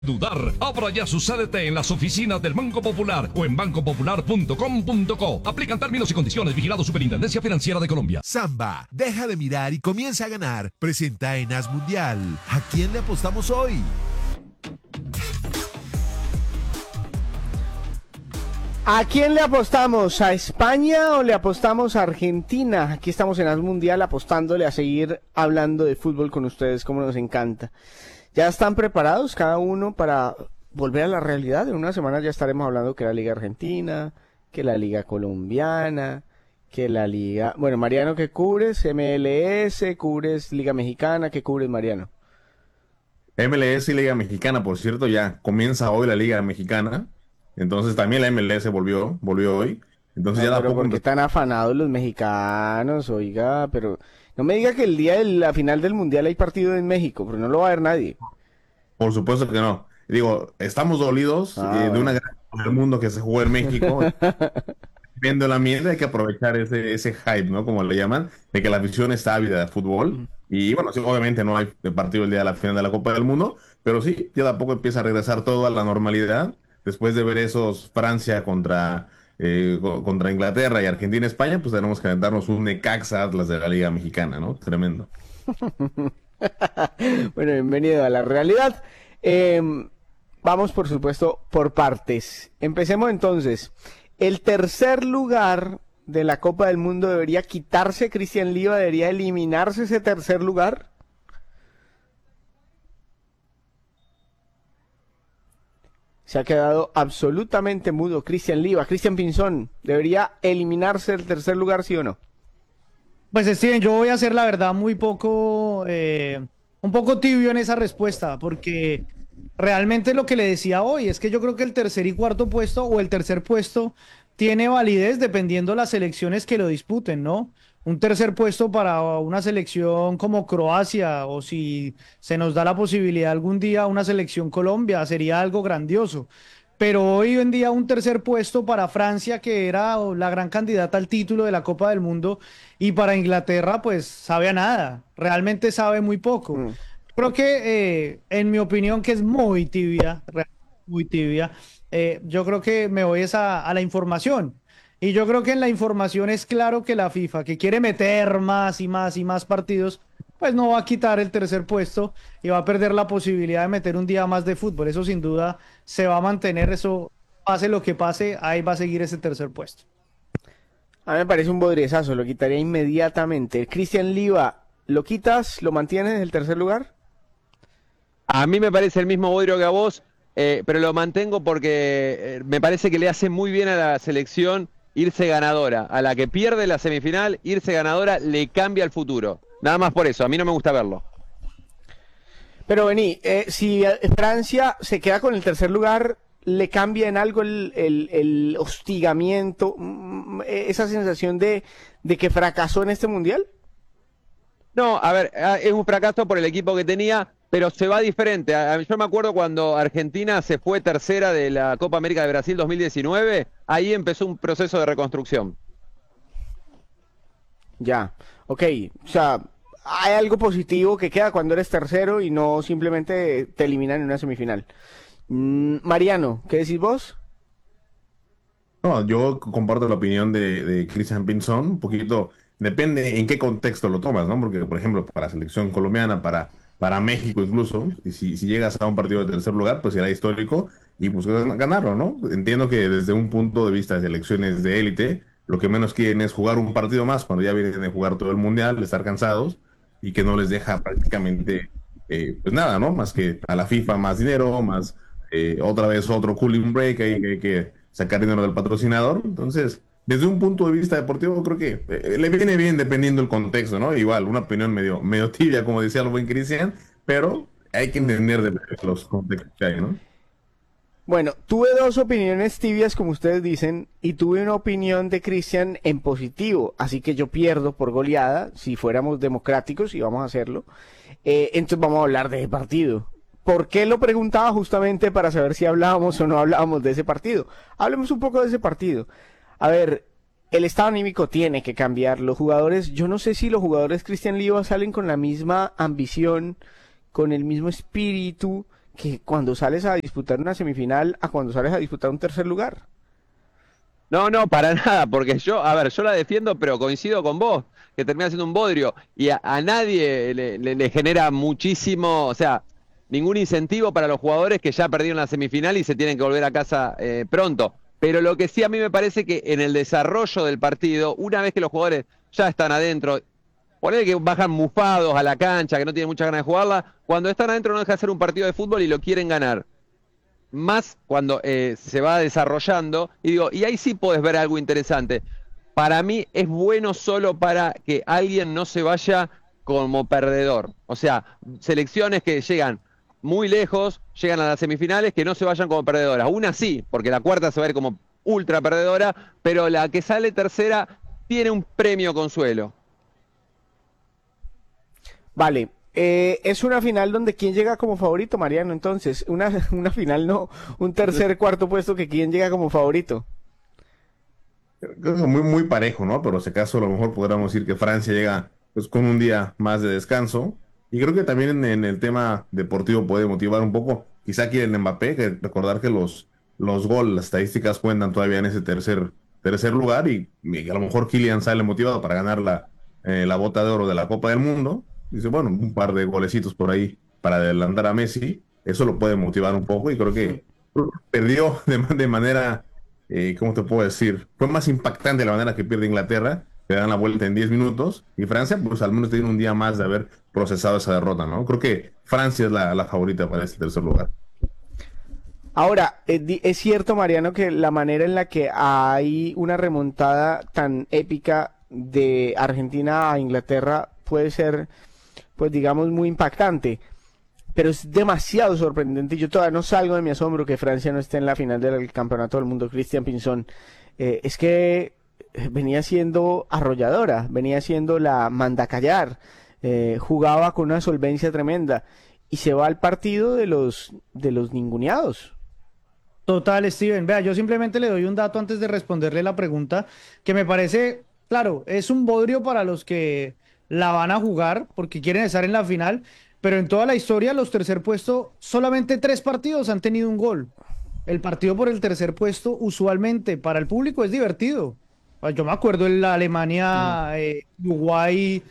Dudar. Abra ya su CDT en las oficinas del Banco Popular o en bancopopular.com.co. Aplican términos y condiciones. Vigilado Superintendencia Financiera de Colombia. Samba, deja de mirar y comienza a ganar. Presenta en As Mundial. ¿A quién le apostamos hoy? ¿A quién le apostamos? ¿A España o le apostamos a Argentina? Aquí estamos en As Mundial apostándole a seguir hablando de fútbol con ustedes, como nos encanta. ¿Ya están preparados cada uno para volver a la realidad? En una semana ya estaremos hablando que la Liga Argentina, que la Liga Colombiana, que la Liga... Bueno, Mariano, ¿qué cubres? MLS, ¿cubres Liga Mexicana? ¿Qué cubres, Mariano? MLS y Liga Mexicana, por cierto, ya comienza hoy la Liga Mexicana. Entonces también la MLS volvió hoy. Entonces ya da poco. ¿Por qué están afanados los mexicanos? Oiga, pero no me diga que el día de la final del Mundial hay partido en México, pero no lo va a ver nadie. Por supuesto que no. Digo, estamos dolidos de una gran Copa del Mundo que se jugó en México. Viendo el ambiente hay que aprovechar ese hype, ¿no? Como le llaman, de que la afición está ávida de fútbol. Y bueno, sí, obviamente no hay partido el día de la final de la Copa del Mundo, pero sí, ya de a poco empieza a regresar todo a la normalidad. Después de ver esos Francia contra Inglaterra y Argentina-España, pues tenemos que aventarnos un Necaxa Atlas de la Liga Mexicana, ¿no? Tremendo. Bueno, bienvenido a la realidad. Vamos, por supuesto, por partes. Empecemos entonces. El tercer lugar de la Copa del Mundo debería quitarse Cristian Liva, debería eliminarse ese tercer lugar. Se ha quedado absolutamente mudo Cristian Liva. Cristian Pinzón, ¿debería eliminarse el tercer lugar, sí o no? Pues Steven, yo voy a ser la verdad un poco tibio en esa respuesta, porque realmente lo que le decía hoy es que yo creo que el tercer y cuarto puesto o el tercer puesto tiene validez dependiendo las selecciones que lo disputen, ¿no? Un tercer puesto para una selección como Croacia, o si se nos da la posibilidad algún día una selección Colombia, sería algo grandioso. Pero hoy en día un tercer puesto para Francia, que era la gran candidata al título de la Copa del Mundo, y para Inglaterra, pues sabe a nada, realmente sabe muy poco. Creo que, en mi opinión, que es muy tibia, muy tibia, yo creo que me voy a la información. Y yo creo que en la información es claro que la FIFA, que quiere meter más y más y más partidos, pues no va a quitar el tercer puesto y va a perder la posibilidad de meter un día más de fútbol. Eso sin duda se va a mantener, eso pase lo que pase, ahí va a seguir ese tercer puesto. A mí me parece un bodriezazo, lo quitaría inmediatamente. Cristian Liva, ¿lo quitas, lo mantienes en el tercer lugar? A mí me parece el mismo bodrio que a vos, pero lo mantengo porque me parece que le hace muy bien a la selección irse ganadora. A la que pierde la semifinal, irse ganadora le cambia el futuro. Nada más por eso, a mí no me gusta verlo. Pero vení, si Francia se queda con el tercer lugar, ¿le cambia en algo el hostigamiento, esa sensación de que fracasó en este mundial? No, a ver, es un fracaso por el equipo que tenía, pero se va diferente. Yo me acuerdo cuando Argentina se fue tercera de la Copa América de Brasil 2019, ahí empezó un proceso de reconstrucción. Ya, ok, o sea, hay algo positivo que queda cuando eres tercero y no simplemente te eliminan en una semifinal. Mariano, ¿qué decís vos? No, yo comparto la opinión de Cristian Pinzón, un poquito, depende en qué contexto lo tomas, ¿no? Porque, por ejemplo, para la selección colombiana, para México incluso, y si llegas a un partido de tercer lugar, pues será histórico y pues ganarlo, ¿no? Entiendo que desde un punto de vista de selecciones de élite, lo que menos quieren es jugar un partido más cuando ya vienen de jugar todo el mundial, de estar cansados y que no les deja prácticamente, pues nada, ¿no? Más que a la FIFA más dinero, más otra vez otro cooling break, hay que sacar dinero del patrocinador. Entonces, desde un punto de vista deportivo, creo que le viene bien dependiendo del contexto, ¿no? Igual, una opinión medio tibia, como decía el buen Cristian, pero hay que entender de los contextos que hay, ¿no? Bueno, tuve dos opiniones tibias, como ustedes dicen, y tuve una opinión de Cristian en positivo, así que yo pierdo por goleada, si fuéramos democráticos, y vamos a hacerlo. Entonces vamos a hablar de ese partido. ¿Por qué lo preguntaba? Justamente para saber si hablábamos o no hablábamos de ese partido. Hablemos un poco de ese partido. A ver, el estado anímico tiene que cambiar. Los jugadores, yo no sé si los jugadores Cristian Liva salen con la misma ambición, con el mismo espíritu que cuando sales a disputar una semifinal a cuando sales a disputar un tercer lugar. No, no, para nada, porque yo la defiendo, pero coincido con vos, que termina siendo un bodrio, y a nadie le genera muchísimo, o sea, ningún incentivo para los jugadores que ya perdieron la semifinal y se tienen que volver a casa pronto. Pero lo que sí a mí me parece que en el desarrollo del partido, una vez que los jugadores ya están adentro, ponele que bajan mufados a la cancha, que no tienen muchas ganas de jugarla, cuando están adentro no deja de ser un partido de fútbol y lo quieren ganar. Más cuando se va desarrollando, y ahí sí podés ver algo interesante. Para mí es bueno solo para que alguien no se vaya como perdedor. O sea, selecciones que llegan muy lejos, llegan a las semifinales, que no se vayan como perdedoras. Una sí, porque la cuarta se va a ver como ultra perdedora, pero la que sale tercera tiene un premio consuelo. Vale. Es una final donde quién llega como favorito, Mariano, entonces, una final no, un tercer, cuarto puesto que quién llega como favorito. Creo que muy parejo, ¿no? Pero si acaso a lo mejor podríamos decir que Francia llega pues con un día más de descanso. Y creo que también en el tema deportivo puede motivar un poco. Quizá quieren Mbappé, que recordar que los goles, las estadísticas cuentan todavía en ese tercer lugar y a lo mejor Kylian sale motivado para ganar la bota de oro de la Copa del Mundo. Dice, bueno, un par de golecitos por ahí para adelantar a Messi, eso lo puede motivar un poco y creo que perdió de manera, ¿cómo te puedo decir? Fue más impactante la manera que pierde Inglaterra, le dan la vuelta en 10 minutos y Francia, pues al menos tiene un día más de haber procesado esa derrota, ¿no? Creo que Francia es la favorita para este tercer lugar. Ahora, es cierto, Mariano, que la manera en la que hay una remontada tan épica de Argentina a Inglaterra puede ser, pues digamos, muy impactante, pero es demasiado sorprendente. Yo todavía no salgo de mi asombro que Francia no esté en la final del Campeonato del Mundo. Cristian Pinzón, es que venía siendo arrolladora, venía siendo la mandacallar, jugaba con una solvencia tremenda y se va al partido de los ninguneados. Total, Steven. Vea, yo simplemente le doy un dato antes de responderle la pregunta, que me parece, claro, es un bodrio para los que la van a jugar porque quieren estar en la final, pero en toda la historia, los tercer puesto, solamente 3 partidos han tenido un gol. El partido por el tercer puesto, usualmente, para el público es divertido. Yo me acuerdo en la Alemania, Uruguay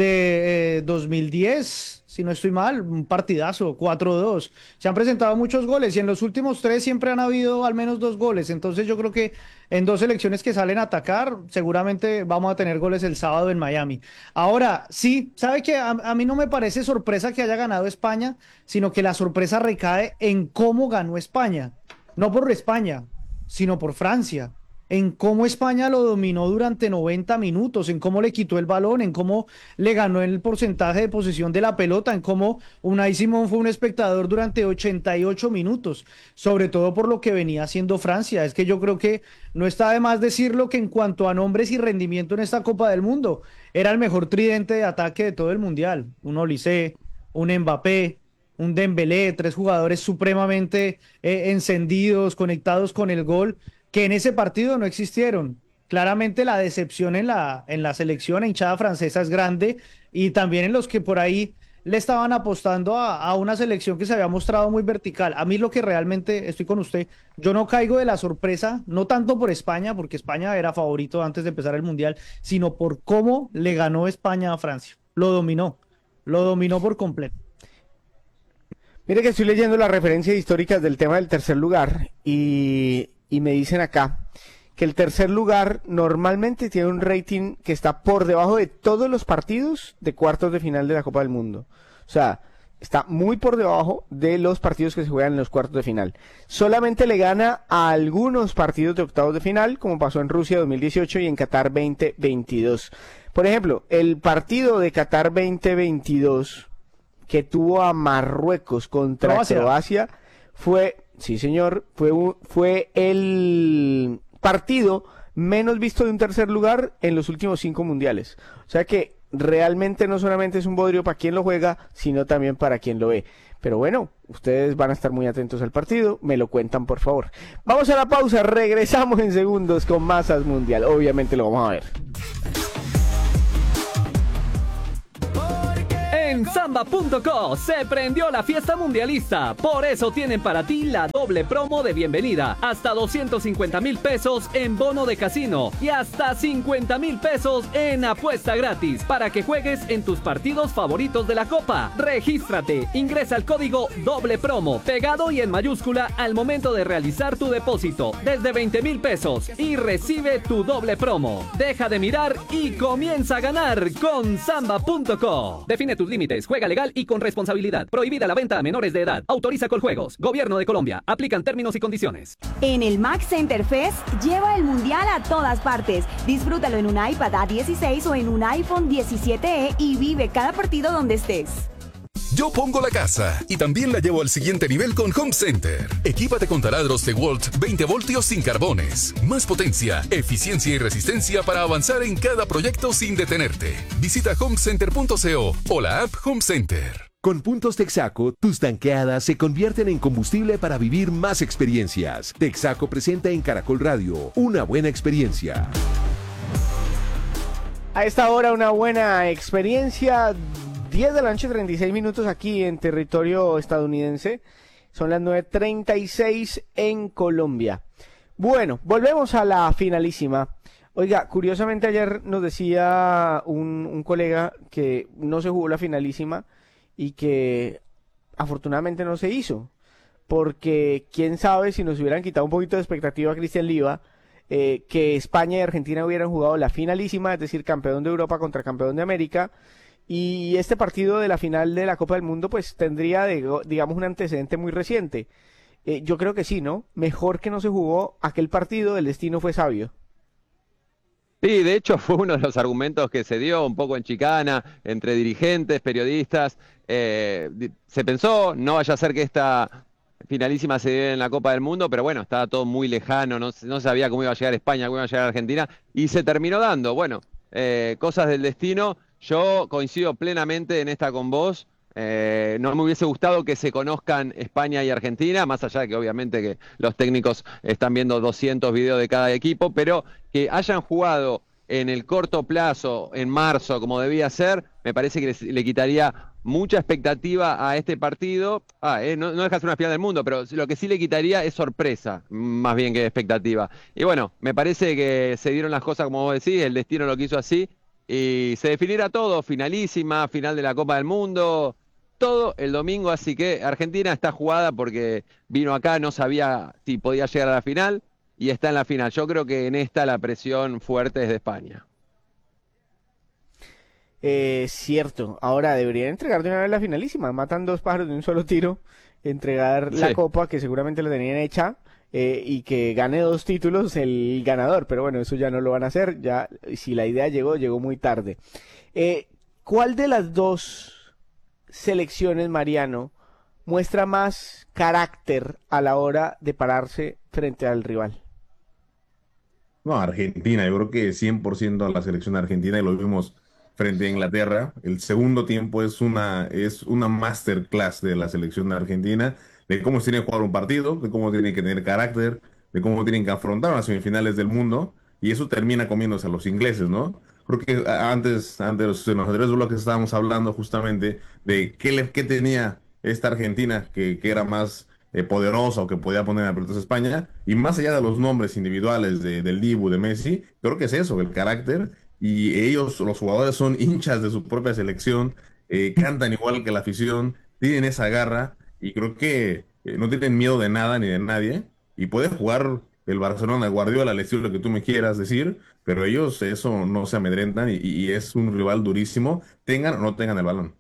de 2010, si no estoy mal, un partidazo, 4-2. Se han presentado muchos goles y en los últimos 3 siempre han habido al menos 2 goles. Entonces yo creo que en 2 selecciones que salen a atacar, seguramente vamos a tener goles el sábado en Miami. Ahora, sí, sabe que a mí no me parece sorpresa que haya ganado España, sino que la sorpresa recae en cómo ganó España. No por España, sino por Francia. En cómo España lo dominó durante 90 minutos, en cómo le quitó el balón, en cómo le ganó el porcentaje de posesión de la pelota, en cómo Unai Simón fue un espectador durante 88 minutos, sobre todo por lo que venía haciendo Francia. Es que yo creo que no está de más decirlo que en cuanto a nombres y rendimiento en esta Copa del Mundo, era el mejor tridente de ataque de todo el Mundial. Un Olise, un Mbappé, un Dembélé, 3 jugadores supremamente encendidos, conectados con el gol, que en ese partido no existieron. Claramente la decepción en la selección hinchada francesa es grande y también en los que por ahí le estaban apostando a una selección que se había mostrado muy vertical. A mí lo que realmente, estoy con usted, yo no caigo de la sorpresa, no tanto por España, porque España era favorito antes de empezar el Mundial, sino por cómo le ganó España a Francia. Lo dominó por completo. Mire que estoy leyendo las referencias históricas del tema del tercer lugar y me dicen acá que el tercer lugar normalmente tiene un rating que está por debajo de todos los partidos de cuartos de final de la Copa del Mundo. O sea, está muy por debajo de los partidos que se juegan en los cuartos de final. Solamente le gana a algunos partidos de octavos de final, como pasó en Rusia 2018 y en Qatar 2022. Por ejemplo, el partido de Qatar 2022 que tuvo a Marruecos contra Croacia fue... Sí, señor, fue el partido menos visto de un tercer lugar en los últimos 5 mundiales. O sea que realmente no solamente es un bodrio para quien lo juega, sino también para quien lo ve. Pero bueno, ustedes van a estar muy atentos al partido, me lo cuentan por favor. Vamos a la pausa, regresamos en segundos con más As Mundial. Obviamente lo vamos a ver. En En Samba.co se prendió la fiesta mundialista. Por eso tienen para ti la doble promo de bienvenida. Hasta 250,000 pesos en bono de casino y hasta 50,000 pesos en apuesta gratis para que juegues en tus partidos favoritos de la Copa. Regístrate, ingresa el código doble promo pegado y en mayúscula al momento de realizar tu depósito desde 20,000 pesos y recibe tu doble promo. Deja de mirar y comienza a ganar con Samba.co. Define tus límites, juega legal y con responsabilidad. Prohibida la venta a menores de edad. Autoriza Coljuegos. Gobierno de Colombia. Aplican términos y condiciones. En el Mac Center Fest, lleva el mundial a todas partes. Disfrútalo en un iPad A16 o en un iPhone 17e y vive cada partido donde estés. Yo pongo la casa y también la llevo al siguiente nivel con Home Center. Equípate con taladros DeWalt 20 voltios sin carbones. Más potencia, eficiencia y resistencia para avanzar en cada proyecto sin detenerte. Visita homecenter.co o la app Home Center. Con puntos Texaco, tus tanqueadas se convierten en combustible para vivir más experiencias. Texaco presenta en Caracol Radio una buena experiencia. A esta hora una buena experiencia. 10 de la noche, 36 minutos aquí en territorio estadounidense. Son las 9:36 en Colombia. Bueno, volvemos a la finalísima. Oiga, curiosamente ayer nos decía un colega que no se jugó la finalísima y que afortunadamente no se hizo. Porque quién sabe si nos hubieran quitado un poquito de expectativa a Cristian Liva, que España y Argentina hubieran jugado la finalísima, es decir, campeón de Europa contra campeón de América. Y este partido de la final de la Copa del Mundo pues tendría, digamos, un antecedente muy reciente. Yo creo que sí, ¿no? Mejor que no se jugó aquel partido, el destino fue sabio. Sí, de hecho fue uno de los argumentos que se dio un poco en chicana entre dirigentes, periodistas. Se pensó, no vaya a ser que esta finalísima se dé en la Copa del Mundo, pero bueno, estaba todo muy lejano, no sabía cómo iba a llegar España, cómo iba a llegar Argentina, y se terminó dando. Bueno, cosas del destino. Yo coincido plenamente en esta con vos. No me hubiese gustado que se conozcan España y Argentina, más allá de que obviamente que los técnicos están viendo 200 videos de cada equipo, pero que hayan jugado en el corto plazo, en marzo, como debía ser, me parece que le quitaría mucha expectativa a este partido. No deja de ser una final del mundo, pero lo que sí le quitaría es sorpresa, más bien que expectativa. Y bueno, me parece que se dieron las cosas como vos decís, el destino lo quiso así, y se definirá todo, finalísima, final de la Copa del Mundo, todo el domingo, así que Argentina está jugada porque vino acá, no sabía si podía llegar a la final, y está en la final. Yo creo que en esta la presión fuerte es de España. Cierto, ahora deberían entregar de una vez la finalísima, matan dos pájaros de un solo tiro, entregar la copa que seguramente la tenían hecha, y que gane 2 títulos el ganador, pero bueno, eso ya no lo van a hacer, ya si la idea llegó muy tarde. ¿Cuál de las dos selecciones, Mariano, muestra más carácter a la hora de pararse frente al rival? No, Argentina, yo creo que 100% a la selección argentina, y lo vimos frente a Inglaterra. El segundo tiempo es una masterclass de la selección argentina, de cómo se tiene que jugar un partido, de cómo tienen que tener carácter, de cómo tienen que afrontar las semifinales del mundo, y eso termina comiéndose a los ingleses, ¿no? Creo que antes en los anteriores bloques estábamos hablando justamente de qué tenía esta Argentina que era más poderosa, o que podía poner a pelotas a España, y más allá de los nombres individuales del Dibu, de Messi, creo que es eso, el carácter, y ellos, los jugadores, son hinchas de su propia selección, cantan igual que la afición, tienen esa garra, y creo que no tienen miedo de nada ni de nadie, y pueden jugar el Barcelona, Guardiola, el estilo que tú me quieras decir, pero ellos eso no se amedrentan, y es un rival durísimo, tengan o no tengan el balón.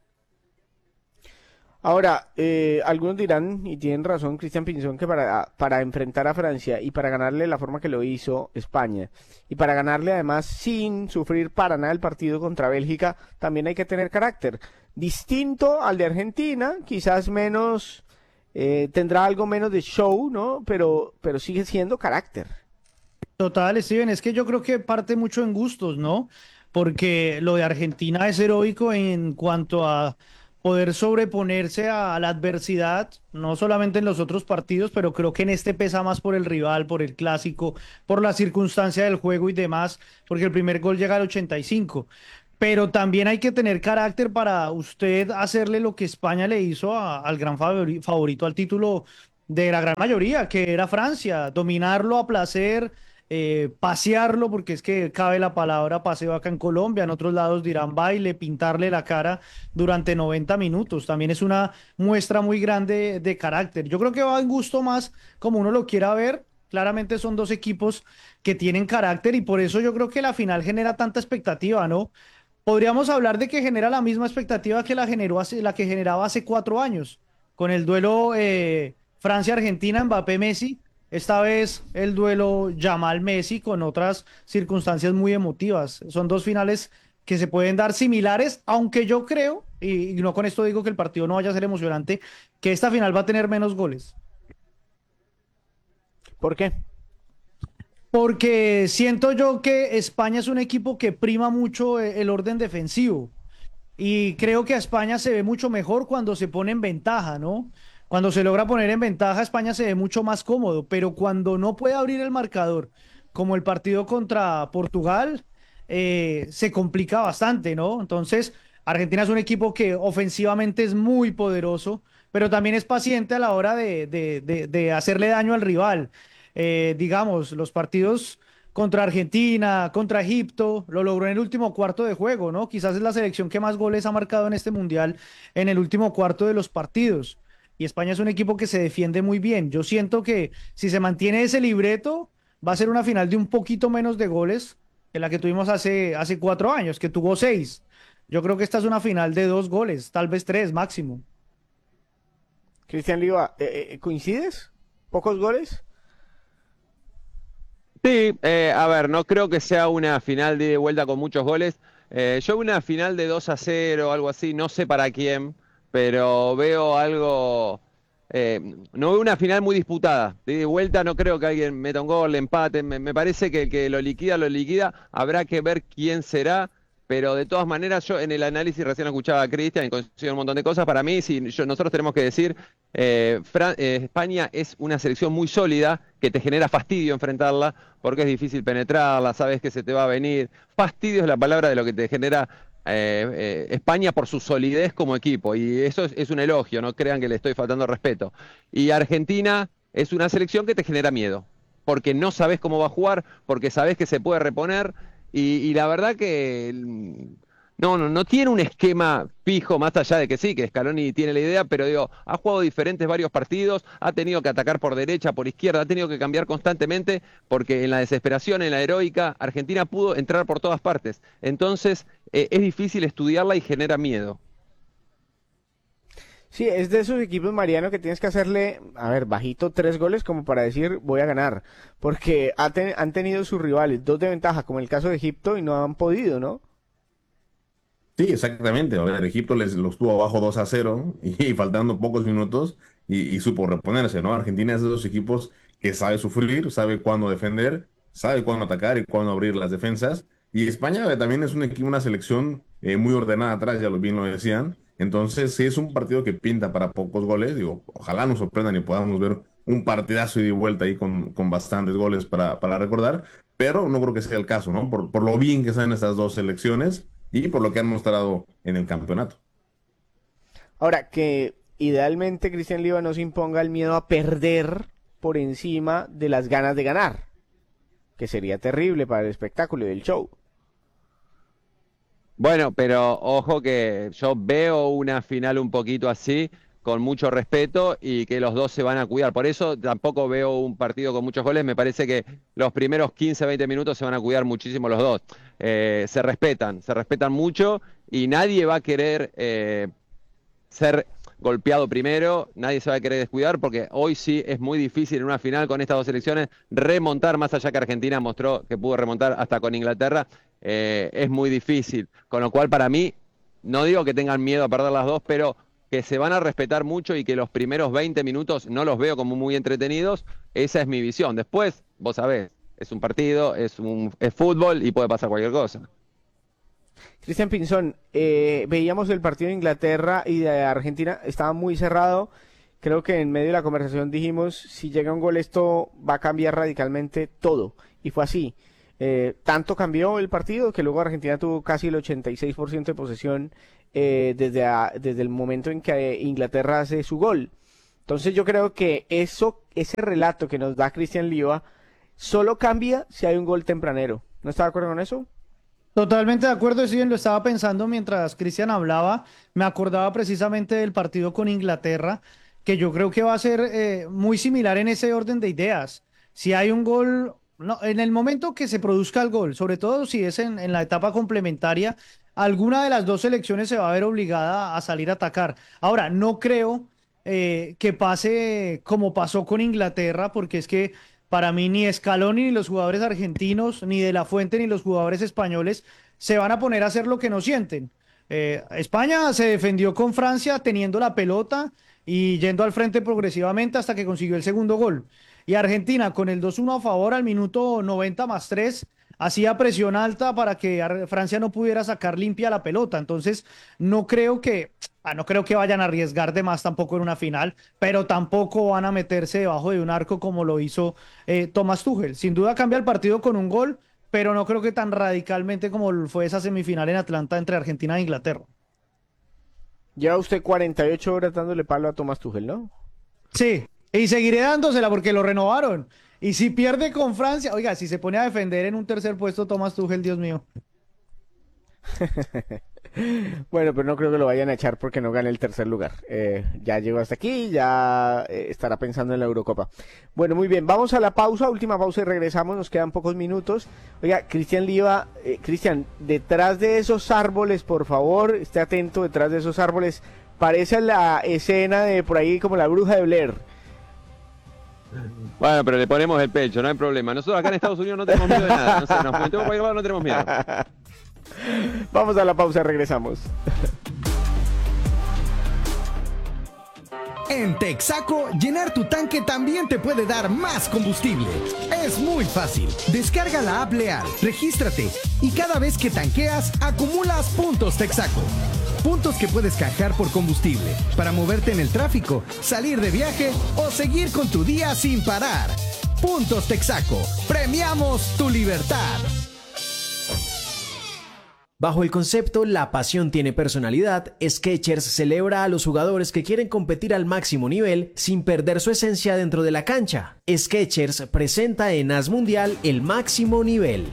Ahora, algunos dirán, y tienen razón Cristian Pinzón, que para enfrentar a Francia y para ganarle la forma que lo hizo España, y para ganarle además sin sufrir para nada el partido contra Bélgica, también hay que tener carácter. Distinto al de Argentina, quizás menos, tendrá algo menos de show, ¿no? Pero sigue siendo carácter. Total, Steven, es que yo creo que parte mucho en gustos, ¿no? Porque lo de Argentina es heroico en cuanto a poder sobreponerse a la adversidad, no solamente en los otros partidos, pero creo que en este pesa más por el rival, por el clásico, por la circunstancia del juego y demás, porque el primer gol llega al 85. pero también hay que tener carácter para usted hacerle lo que España le hizo al gran favorito al título de la gran mayoría, que era Francia, dominarlo a placer, pasearlo, porque es que cabe la palabra paseo acá en Colombia, en otros lados dirán baile, pintarle la cara durante 90 minutos, también es una muestra muy grande de carácter. Yo creo que va en gusto más como uno lo quiera ver. Claramente son dos equipos que tienen carácter y por eso yo creo que la final genera tanta expectativa, ¿no? Podríamos hablar de que genera la misma expectativa que la que generaba hace 4 años, con el duelo Francia-Argentina, Mbappé-Messi, esta vez el duelo Yamal-Messi con otras circunstancias muy emotivas. Son dos finales que se pueden dar similares, aunque yo creo, y no con esto digo que el partido no vaya a ser emocionante, que esta final va a tener menos goles. ¿Por qué? Porque siento yo que España es un equipo que prima mucho el orden defensivo y creo que a España se ve mucho mejor cuando se pone en ventaja, ¿no? Cuando se logra poner en ventaja, España se ve mucho más cómodo, pero cuando no puede abrir el marcador, como el partido contra Portugal, se complica bastante, ¿no? Entonces, Argentina es un equipo que ofensivamente es muy poderoso, pero también es paciente a la hora de hacerle daño al rival. Digamos, los partidos contra Argentina, contra Egipto, lo logró en el último cuarto de juego, ¿no? Quizás es la selección que más goles ha marcado en este mundial en el último cuarto de los partidos. Y España es un equipo que se defiende muy bien. Yo siento que si se mantiene ese libreto, va a ser una final de un poquito menos de goles que la que tuvimos hace 4 años, que tuvo 6. Yo creo que esta es una final de 2 goles, tal vez 3 máximo. Cristian Liva, ¿coincides? ¿Pocos goles? Sí, a ver, no creo que sea una final de ida y vuelta con muchos goles. Yo una final de 2-0 o algo así, no sé para quién, pero veo algo. No veo una final muy disputada. De ida y vuelta no creo que alguien meta un gol, empate. Me parece que el que lo liquida, lo liquida. Habrá que ver quién será. Pero de todas maneras, yo en el análisis recién escuchaba a Cristian y coincido un montón de cosas. Para mí, si nosotros tenemos que decir, España es una selección muy sólida que te genera fastidio enfrentarla porque es difícil penetrarla, sabes que se te va a venir. Fastidio es la palabra de lo que te genera España por su solidez como equipo. Y eso es un elogio, no crean que le estoy faltando respeto. Y Argentina es una selección que te genera miedo porque no sabes cómo va a jugar, porque sabes que se puede reponer. Y la verdad que no tiene un esquema fijo, más allá de que sí, que Scaloni tiene la idea, pero digo, ha jugado diferentes varios partidos, ha tenido que atacar por derecha, por izquierda, ha tenido que cambiar constantemente, porque en la desesperación, en la heroica, Argentina pudo entrar por todas partes. Entonces, es difícil estudiarla y genera miedo. Sí, es de esos equipos, Mariano, que tienes que hacerle, a ver, bajito 3 goles como para decir voy a ganar, porque han tenido sus rivales 2 de ventaja, como el caso de Egipto, y no han podido, ¿no? Sí, exactamente. A ver, Egipto los tuvo abajo 2-0 y faltando pocos minutos y supo reponerse, ¿no? Argentina es de esos equipos que sabe sufrir, sabe cuándo defender, sabe cuándo atacar y cuándo abrir las defensas. Y España también es un equipo, una selección muy ordenada atrás, ya bien lo decían. Entonces, sí es un partido que pinta para pocos goles. Digo, ojalá nos sorprendan y podamos ver un partidazo y de vuelta ahí con bastantes goles para recordar. Pero no creo que sea el caso, ¿no? Por lo bien que están estas dos selecciones y por lo que han mostrado en el campeonato. Ahora, que idealmente Cristian Liva no se imponga el miedo a perder por encima de las ganas de ganar, que sería terrible para el espectáculo y el show. Bueno, pero ojo que yo veo una final un poquito así, con mucho respeto y que los dos se van a cuidar. Por eso tampoco veo un partido con muchos goles. Me parece que los primeros 15, 20 minutos se van a cuidar muchísimo los dos. Se respetan mucho y nadie va a querer ser golpeado primero, nadie se va a querer descuidar porque hoy sí es muy difícil en una final con estas dos selecciones remontar, más allá que Argentina mostró que pudo remontar hasta con Inglaterra, es muy difícil, con lo cual para mí, no digo que tengan miedo a perder las dos, pero que se van a respetar mucho y que los primeros 20 minutos no los veo como muy entretenidos, esa es mi visión. Después, vos sabés, es un partido, es fútbol y puede pasar cualquier cosa. Cristian Pinzón, veíamos el partido de Inglaterra y de Argentina, estaba muy cerrado. Creo que en medio de la conversación dijimos, si llega un gol esto va a cambiar radicalmente todo. Y fue así. Tanto cambió el partido que luego Argentina tuvo casi el 86% de posesión desde el momento en que Inglaterra hace su gol. Entonces yo creo que ese relato que nos da Cristian Liva solo cambia si hay un gol tempranero. ¿No está de acuerdo con eso? Totalmente de acuerdo, Steven, lo estaba pensando mientras Cristian hablaba, me acordaba precisamente del partido con Inglaterra, que yo creo que va a ser muy similar en ese orden de ideas. Si hay un gol, no, en el momento que se produzca el gol, sobre todo si es en la etapa complementaria, alguna de las dos selecciones se va a ver obligada a salir a atacar. Ahora, no creo que pase como pasó con Inglaterra, porque es que para mí ni Scaloni ni los jugadores argentinos, ni De La Fuente ni los jugadores españoles se van a poner a hacer lo que no sienten. España se defendió con Francia teniendo la pelota y yendo al frente progresivamente hasta que consiguió el segundo gol. Y Argentina con el 2-1 a favor al minuto 90+3 hacía presión alta para que Francia no pudiera sacar limpia la pelota. Entonces no creo que vayan a arriesgar de más tampoco en una final, pero tampoco van a meterse debajo de un arco como lo hizo Thomas Tuchel. Sin duda cambia el partido con un gol, pero no creo que tan radicalmente como fue esa semifinal en Atlanta entre Argentina e Inglaterra. Lleva usted 48 horas dándole palo a Thomas Tuchel, ¿no? Sí, y seguiré dándosela porque lo renovaron. Y si pierde con Francia, oiga, si se pone a defender en un tercer puesto Thomas Tuchel, Dios mío. Bueno, pero no creo que lo vayan a echar porque no gane el tercer lugar. Ya llegó hasta aquí, ya estará pensando en la Eurocopa. Bueno, muy bien, vamos a la pausa, última pausa y regresamos, nos quedan pocos minutos. Oiga, Cristian Liva, Cristian, detrás de esos árboles, por favor, esté atento, detrás de esos árboles, parece la escena de por ahí como la bruja de Blair. Bueno, pero le ponemos el pecho, no hay problema. Nosotros acá en Estados Unidos no tenemos miedo de nada. No sé, nos metemos para lado, no tenemos miedo. Vamos a la pausa, regresamos. En Texaco, llenar tu tanque también te puede dar más combustible. Es muy fácil. Descarga la app Leal, regístrate y cada vez que tanqueas, acumulas puntos Texaco. Puntos que puedes canjear por combustible, para moverte en el tráfico, salir de viaje o seguir con tu día sin parar. Puntos Texaco. Premiamos tu libertad. Bajo el concepto La pasión tiene personalidad, Skechers celebra a los jugadores que quieren competir al máximo nivel sin perder su esencia dentro de la cancha. Skechers presenta en AS Mundial el máximo nivel.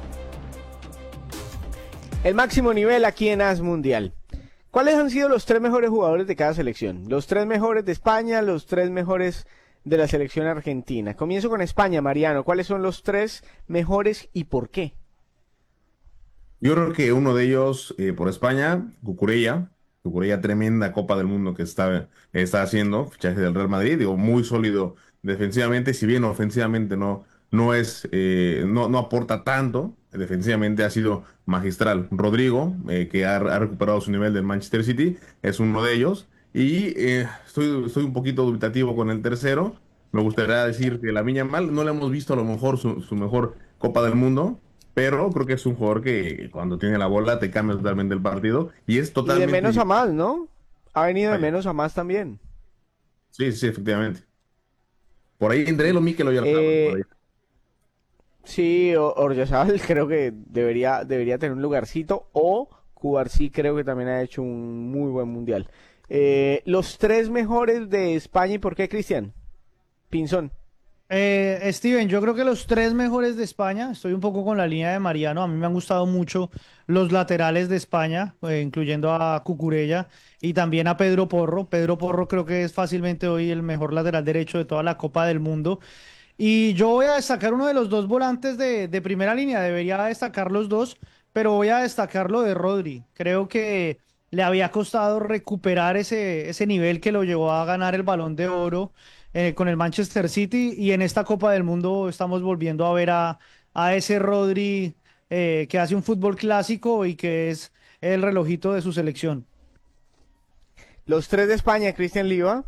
El máximo nivel aquí en AS Mundial. ¿Cuáles han sido los 3 mejores jugadores de cada selección? Los 3 mejores de España, los 3 mejores de la selección argentina. Comienzo con España, Mariano. ¿Cuáles son los 3 mejores y por qué? Yo creo que uno de ellos, por España, Cucurella, tremenda Copa del Mundo que está haciendo, fichaje del Real Madrid, digo, muy sólido defensivamente, si bien ofensivamente no aporta tanto, defensivamente ha sido magistral. Rodrigo, que ha recuperado su nivel del Manchester City, es uno de ellos, y estoy un poquito dubitativo con el tercero. Me gustaría decir que Lamine Yamal no le hemos visto a lo mejor su mejor Copa del Mundo, pero creo que es un jugador que cuando tiene la bola te cambia totalmente el partido y es totalmente... Y de menos a más, ¿no? Ha venido de menos a más también. Sí, efectivamente. Por ahí entre él o Mikel Oyarzabal. Sí, Oyarzabal creo que debería tener un lugarcito, o Cubarsí creo que también ha hecho un muy buen mundial. Los 3 mejores de España, ¿y por qué, Cristian? Pinzón. Steven, yo creo que los 3 mejores de España, estoy un poco con la línea de Mariano, a mí me han gustado mucho los laterales de España, incluyendo a Cucurella y también a Pedro Porro. Pedro Porro creo que es fácilmente hoy el mejor lateral derecho de toda la Copa del Mundo. Y yo voy a destacar uno de los 2 volantes de primera línea, debería destacar los 2, pero voy a destacar lo de Rodri. Creo que le había costado recuperar ese nivel que lo llevó a ganar el Balón de Oro con el Manchester City, y en esta Copa del Mundo estamos volviendo a ver a ese Rodri que hace un fútbol clásico y que es el relojito de su selección. Los 3 de España, Cristian Liva.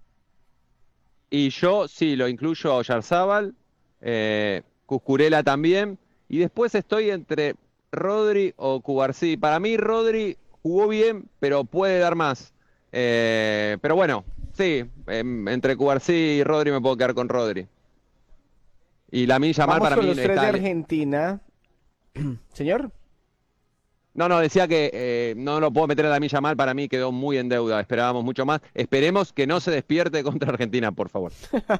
Y yo sí, lo incluyo a Oyarzabal, Cucurella también, y después estoy entre Rodri o Cubarsí. Para mí Rodri jugó bien, pero puede dar más. Pero bueno, sí, entre Cubarsí y Rodri me puedo quedar con Rodri. Y Lamine Yamal Vamos para con mí los tres de está... Argentina. Señor. No, decía que no lo puedo meter a Lamine Yamal, para mí quedó muy en deuda, esperábamos mucho más. Esperemos que no se despierte contra Argentina, por favor.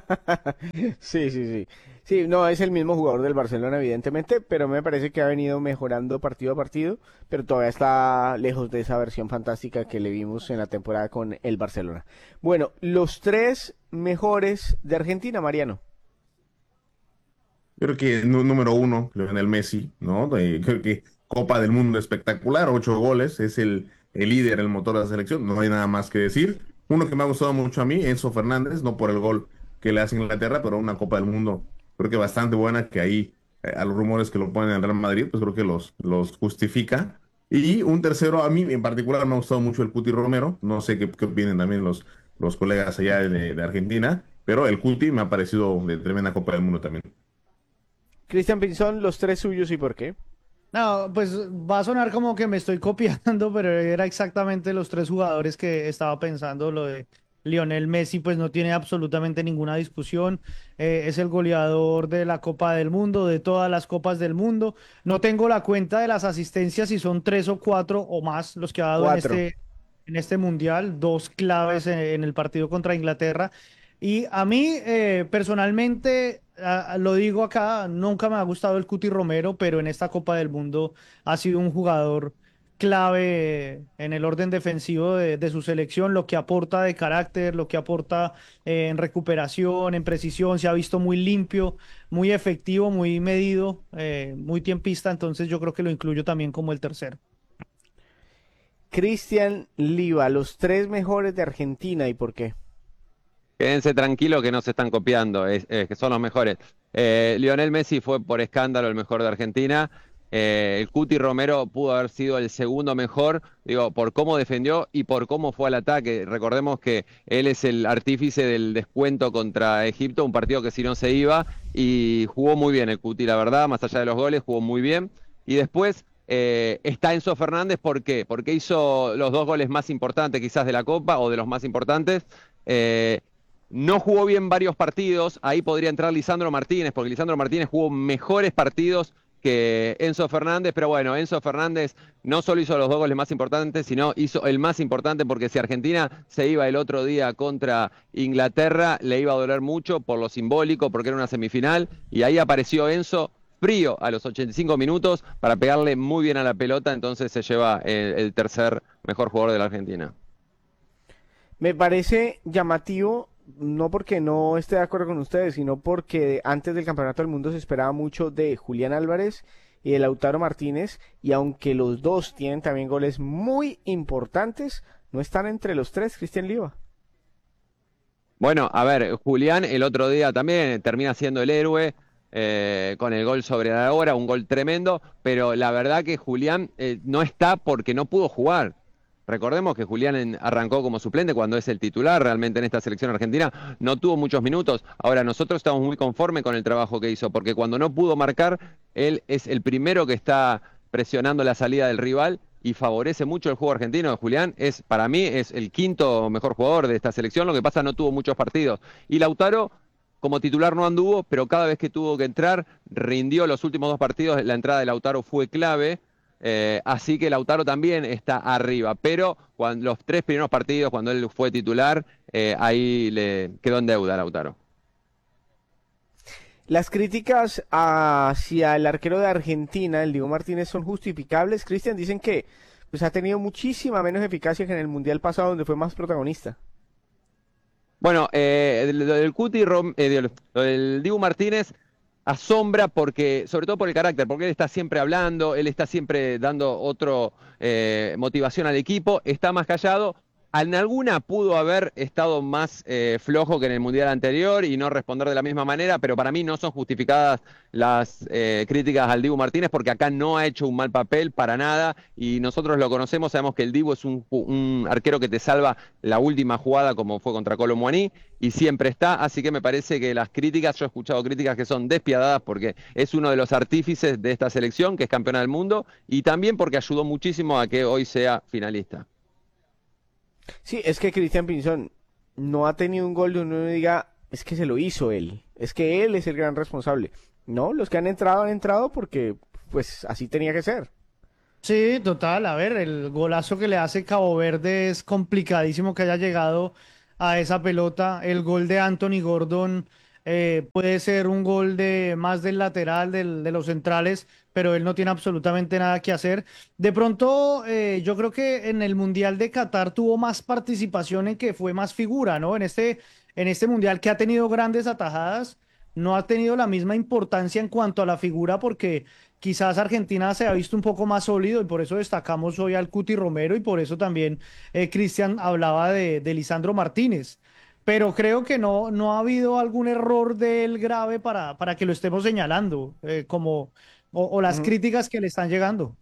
Sí. Sí, no es el mismo jugador del Barcelona, evidentemente, pero me parece que ha venido mejorando partido a partido, pero todavía está lejos de esa versión fantástica que le vimos en la temporada con el Barcelona. Bueno, los tres mejores de Argentina, Mariano. Yo creo que número uno, Lionel Messi, ¿no? Creo que Copa del Mundo espectacular, 8 goles, es el líder, el motor de la selección, no hay nada más que decir. Uno que me ha gustado mucho a mí, Enzo Fernández, no por el gol que le hace Inglaterra, pero una Copa del Mundo creo que bastante buena, que ahí a los rumores que lo ponen en Real Madrid, pues creo que los justifica. Y un tercero, a mí en particular me ha gustado mucho el Cuti Romero, no sé qué opinen también los colegas allá de Argentina, pero el Cuti me ha parecido de tremenda Copa del Mundo también. Cristian Pinzón, los tres suyos y por qué. No, pues va a sonar como que me estoy copiando, pero era exactamente los tres jugadores que estaba pensando. Lo de Lionel Messi, pues no tiene absolutamente ninguna discusión. Es el goleador de la Copa del Mundo, de todas las Copas del Mundo. No tengo la cuenta de las asistencias, si son 3 o 4 o más los que ha dado en este Mundial. 2 claves en el partido contra Inglaterra. Y a mí, personalmente, lo digo acá, nunca me ha gustado el Cuti Romero, pero en esta Copa del Mundo ha sido un jugador clave en el orden defensivo de su selección, lo que aporta de carácter, lo que aporta en recuperación, en precisión, se ha visto muy limpio, muy efectivo, muy medido, muy tiempista, entonces yo creo que lo incluyo también como el tercero. Cristian Liva, los tres mejores de Argentina, ¿y por qué? Quédense tranquilos que no se están copiando, que son los mejores. Lionel Messi fue por escándalo el mejor de Argentina. El Cuti Romero pudo haber sido el segundo mejor, digo, por cómo defendió y por cómo fue al ataque. Recordemos que él es el artífice del descuento contra Egipto, un partido que si no se iba, y jugó muy bien el Cuti, la verdad, más allá de los goles, jugó muy bien. Y después está Enzo Fernández, ¿por qué? Porque hizo los 2 goles más importantes quizás de la Copa, o de los más importantes. No jugó bien varios partidos, ahí podría entrar Lisandro Martínez, porque Lisandro Martínez jugó mejores partidos que Enzo Fernández, pero bueno, Enzo Fernández no solo hizo los 2 goles más importantes, sino hizo el más importante, porque si Argentina se iba el otro día contra Inglaterra, le iba a doler mucho por lo simbólico, porque era una semifinal, y ahí apareció Enzo frío a los 85 minutos para pegarle muy bien a la pelota, entonces se lleva el tercer mejor jugador de la Argentina. Me parece llamativo, no porque no esté de acuerdo con ustedes, sino porque antes del Campeonato del Mundo se esperaba mucho de Julián Álvarez y de Lautaro Martínez, y aunque los dos tienen también goles muy importantes, no están entre los tres. Cristian Liva. Bueno, a ver, Julián el otro día también termina siendo el héroe con el gol sobre la hora, un gol tremendo, pero la verdad que Julián no está porque no pudo jugar. Recordemos que Julián arrancó como suplente cuando es el titular realmente en esta selección argentina, no tuvo muchos minutos. Ahora, nosotros estamos muy conformes con el trabajo que hizo, porque cuando no pudo marcar, él es el primero que está presionando la salida del rival y favorece mucho el juego argentino. Julián para mí es el quinto mejor jugador de esta selección, lo que pasa no tuvo muchos partidos. Y Lautaro, como titular no anduvo, pero cada vez que tuvo que entrar, rindió los últimos 2 partidos, la entrada de Lautaro fue clave. Así que Lautaro también está arriba, pero los 3 primeros partidos, cuando él fue titular, ahí le quedó en deuda Lautaro. Las críticas hacia el arquero de Argentina, el Diego Martínez, son justificables. Cristian, dicen que pues, ha tenido muchísima menos eficacia que en el Mundial pasado, donde fue más protagonista. Bueno, lo del Cuti, lo del Dibu Martínez asombra porque, sobre todo por el carácter, porque él está siempre hablando, él está siempre dando otra motivación al equipo, está más callado. En alguna pudo haber estado más flojo que en el Mundial anterior y no responder de la misma manera, pero para mí no son justificadas las críticas al Dibu Martínez, porque acá no ha hecho un mal papel para nada y nosotros lo conocemos, sabemos que el Dibu es un arquero que te salva la última jugada como fue contra Kolo Muani y siempre está, así que me parece que las críticas, yo he escuchado críticas que son despiadadas porque es uno de los artífices de esta selección que es campeona del mundo y también porque ayudó muchísimo a que hoy sea finalista. Sí, es que Cristian Pinzón no ha tenido un gol de uno y diga, es que se lo hizo él. es que él es el gran responsable. No, los que han entrado porque pues así tenía que ser. Sí, total. A ver, el golazo que le hace Cabo Verde es complicadísimo que haya llegado a esa pelota. El gol de Anthony Gordon puede ser un gol de más del lateral, de los centrales, pero él no tiene absolutamente nada que hacer. De pronto, yo creo que en el Mundial de Qatar tuvo más participación en que fue más figura, ¿no? En este Mundial que ha tenido grandes atajadas, no ha tenido la misma importancia en cuanto a la figura porque quizás Argentina se ha visto un poco más sólido y por eso destacamos hoy al Cuti Romero y por eso también Cristian hablaba de Lisandro Martínez. Pero creo que no ha habido algún error de él grave para que lo estemos señalando, o las críticas que le están llegando.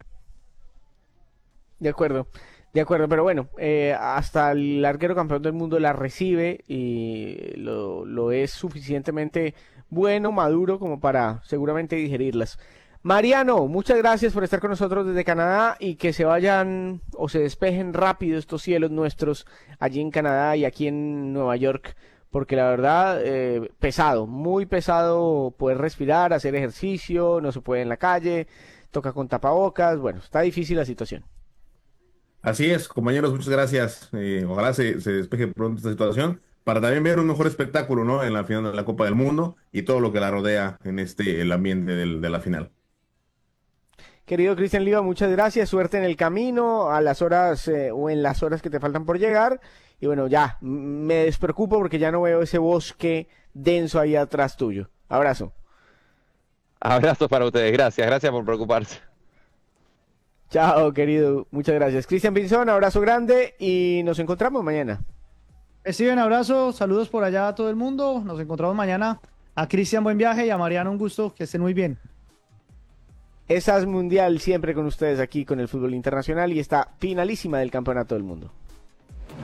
De acuerdo, pero bueno, hasta el arquero campeón del mundo la recibe y lo es suficientemente bueno, maduro como para seguramente digerirlas. Mariano, muchas gracias por estar con nosotros desde Canadá y que se vayan o se despejen rápido estos cielos nuestros allí en Canadá y aquí en Nueva York, porque la verdad, pesado, muy pesado poder respirar, hacer ejercicio, no se puede en la calle, toca con tapabocas, bueno, está difícil la situación. Así es, compañeros, muchas gracias. Ojalá se despeje pronto esta situación para también ver un mejor espectáculo, ¿no? En la final de la Copa del Mundo y todo lo que la rodea en el ambiente de la final. Querido Cristian Liva, muchas gracias, suerte en el camino, a las horas o en las horas que te faltan por llegar. Y bueno, ya, me despreocupo porque ya no veo ese bosque denso ahí atrás tuyo. Abrazo. Abrazos para ustedes, gracias por preocuparse. Chao, querido, muchas gracias. Cristian Pinzón, abrazo grande y nos encontramos mañana. Steven, abrazo, saludos por allá a todo el mundo, nos encontramos mañana. A Cristian, buen viaje y a Mariano, un gusto, que estén muy bien. ESAS Mundial siempre con ustedes aquí con el fútbol internacional y esta finalísima del Campeonato del Mundo.